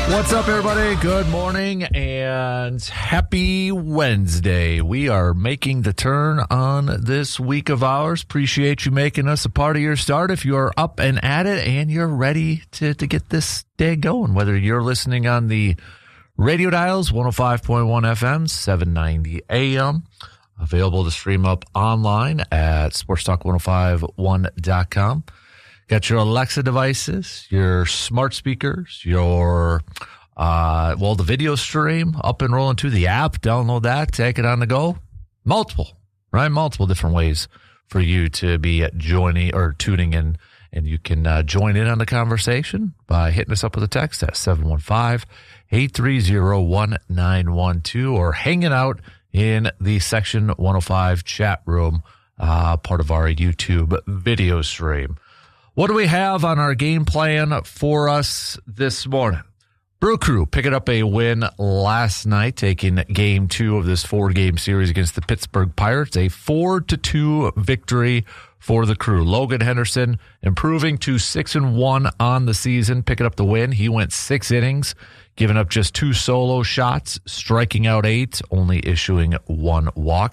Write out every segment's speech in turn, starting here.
What's up, everybody? Good morning and happy Wednesday. We are making the turn on this week of ours. Appreciate you making us a part of your start. If you're up and at it and you're ready to get this day going, whether you're listening on the radio dials, 105.1 FM, 790 AM, available to stream up online at sportstalk1051.com. Got your Alexa devices, your smart speakers, your, the video stream up and rolling to the app. Download that, take it on the go. Multiple different ways for you to be joining or tuning in. And you can join in on the conversation by hitting us up with a text at 715-830-1912 or hanging out in the Section 105 chat room, part of our YouTube video stream. What do we have on our game plan for us this morning? Brew Crew picking up a win last night, taking game 2 of this 4-game series against the Pittsburgh Pirates. A 4-2 victory for the Crew. Logan Henderson improving to 6-1 on the season, picking up the win. He went 6 innings, giving up just 2 solo shots, striking out 8, only issuing 1 walk.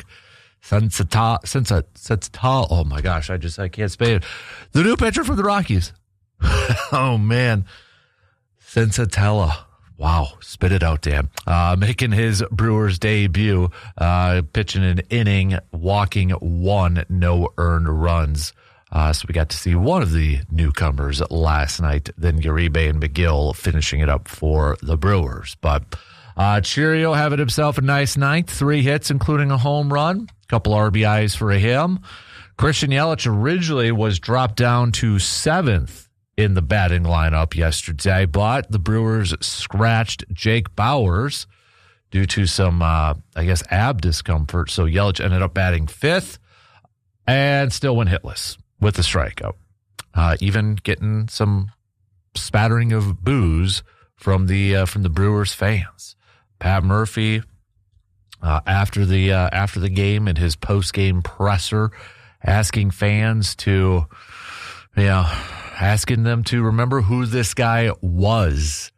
Senzatella, oh my gosh, I can't say it. The new pitcher for the Rockies. Oh man. Senzatella. Wow. Spit it out, Dan. Making his Brewers debut, pitching an inning, walking 1, no earned runs. So we got to see one of the newcomers last night, then Uribe and McGill finishing it up for the Brewers. But Cheerio having himself a nice night, 3 hits, including a home run. Couple RBIs for him. Christian Yelich originally was dropped down to 7th in the batting lineup yesterday, but the Brewers scratched Jake Bauers due to some, ab discomfort. So Yelich ended up batting 5th and still went hitless with a strikeout. Even getting some spattering of boos from the Brewers fans. Pat Murphy, after the game in his post-game presser, asking fans to, asking them to remember who this guy was.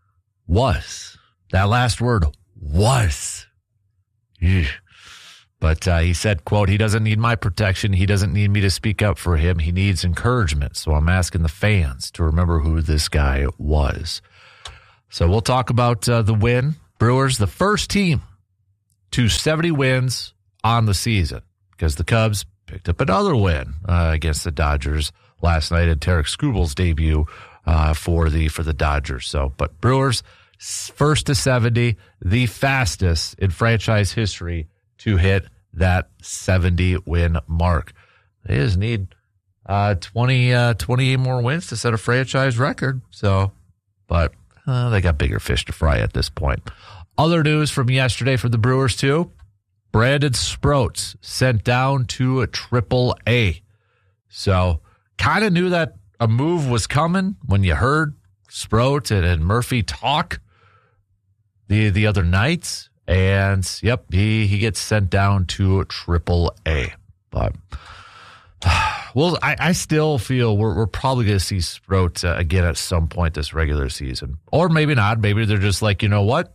That last word, was. Eugh. But he said, quote, he doesn't need my protection. He doesn't need me to speak up for him. He needs encouragement. So I'm asking the fans to remember who this guy was. So we'll talk about the win. Brewers, the first team to 70 wins on the season, because the Cubs picked up another win against the Dodgers last night at Tarek Skubal's debut for the Dodgers. So, but Brewers, first to 70, the fastest in franchise history to hit that 70-win mark. They just need 28 more wins to set a franchise record. So, but they got bigger fish to fry at this point. Other news from yesterday for the Brewers, too. Brandon Sproats sent down to a AAA. So, kind of knew that a move was coming when you heard Sproats and Murphy talk the other night. And, yep, he gets sent down to AAA. But, well, I still feel we're probably going to see Sproats again at some point this regular season. Or maybe not. Maybe they're just like, you know what?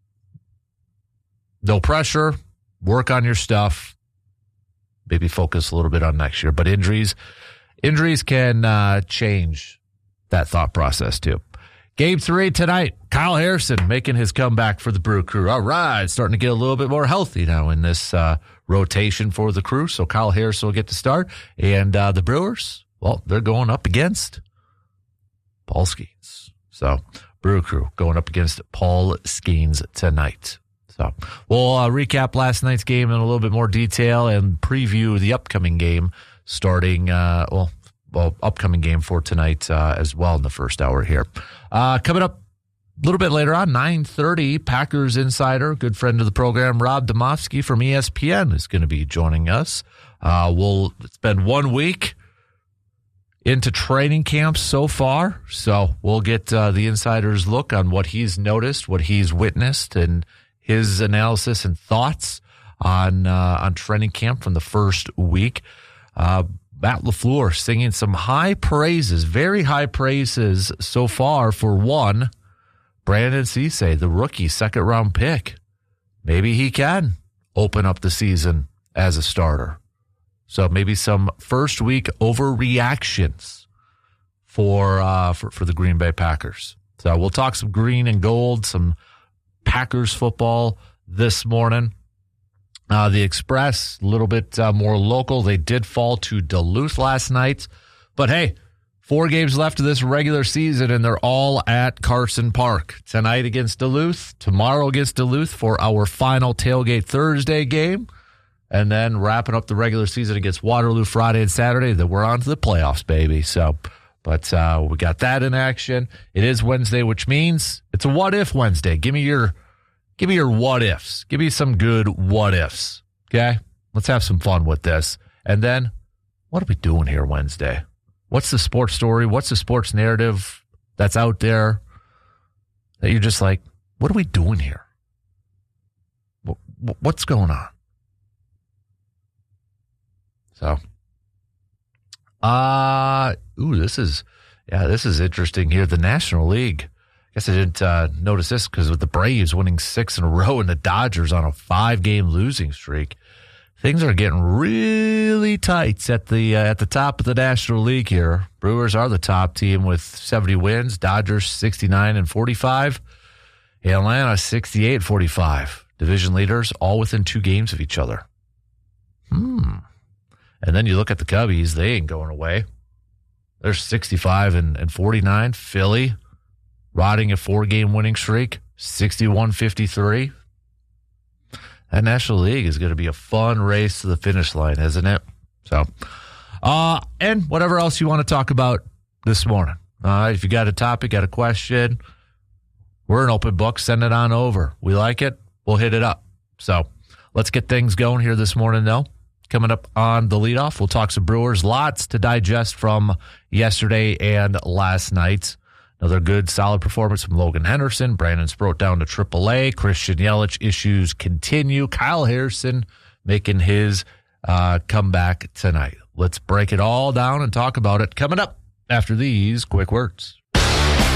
No pressure. Work on your stuff. Maybe focus a little bit on next year. But injuries can change that thought process too. Game 3 tonight. Kyle Harrison making his comeback for the Brew Crew. All right, starting to get a little bit more healthy now in this rotation for the Crew. So Kyle Harrison will get to start. And the Brewers, well, they're going up against Paul Skeens. So Brew Crew going up against Paul Skeens tonight. So we'll recap last night's game in a little bit more detail and preview the upcoming game starting, upcoming game for tonight as well in the first hour here. Coming up a little bit later on, 9:30, Packers insider, good friend of the program, Rob Demovsky from ESPN is going to be joining us. We'll spend 1 week into training camp so far, so we'll get the insider's look on what he's noticed, what he's witnessed, and his analysis and thoughts on training camp from the first week. Matt LaFleur singing some high praises, very high praises so far for one, Brandon Cisse, the rookie second-round pick, maybe he can open up the season as a starter. So maybe some first-week overreactions for the Green Bay Packers. So we'll talk some green and gold, some Packers football this morning. The Express, a little bit more local. They did fall to Duluth last night. But hey, 4 games left of this regular season, and they're all at Carson Park. Tonight against Duluth, tomorrow against Duluth for our final Tailgate Thursday game, and then wrapping up the regular season against Waterloo Friday and Saturday. Then we're on to the playoffs, baby. So, but we got that in action. It is Wednesday, which means it's a what-if Wednesday. Give me your what-ifs. Give me some good what-ifs, okay? Let's have some fun with this. And then, what are we doing here Wednesday? What's the sports story? What's the sports narrative that's out there that you're just like, what are we doing here? What's going on? So, this is interesting here. The National League. I guess I didn't notice this because with the Braves winning 6 in a row and the Dodgers on a 5-game losing streak, things are getting really tight at the top of the National League here. Brewers are the top team with 70 wins. Dodgers 69-45. Atlanta 68-45. Division leaders all within 2 games of each other. And then you look at the Cubbies. They ain't going away. They're 65-49. Philly riding a 4-game winning streak, 61-53. That National League is going to be a fun race to the finish line, isn't it? So, and whatever else you want to talk about this morning. If you got a topic, got a question, we're an open book. Send it on over. We like it. We'll hit it up. So let's get things going here this morning, though. Coming up on the leadoff, we'll talk some Brewers. Lots to digest from yesterday and last night. Another good, solid performance from Logan Henderson. Brandon Sproat down to AAA. Christian Yelich issues continue. Kyle Harrison making his comeback tonight. Let's break it all down and talk about it coming up after these quick words.